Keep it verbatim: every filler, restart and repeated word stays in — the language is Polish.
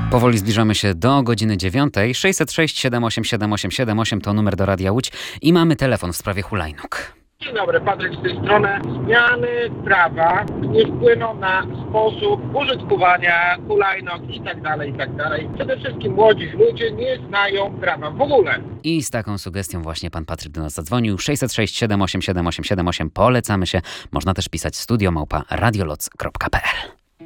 Powoli zbliżamy się do godziny dziewiątej. sześćset sześć siedem osiem siedem osiem siedem osiem to numer do Radia Łódź i mamy telefon w sprawie hulajnóg. Dzień dobry, Patryk z tej strony. Zmiany prawa nie wpłyną na sposób użytkowania hulajnóg i tak dalej, i tak dalej. Przede wszystkim młodzi ludzie nie znają prawa w ogóle. I z taką sugestią właśnie pan Patryk do nas zadzwonił. sześćset sześć siedem osiem siedem osiem siedem osiem. Polecamy się. Można też pisać studio małpa radioloc kropka p l.